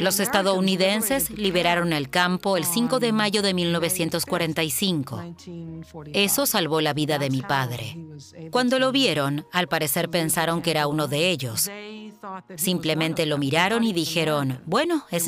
Los estadounidenses liberaron el campo el 5 de mayo de 1945. Eso salvó la vida de mi padre. Cuando lo vieron, al parecer pensaron que era uno de ellos. Simplemente lo miraron y dijeron, bueno, es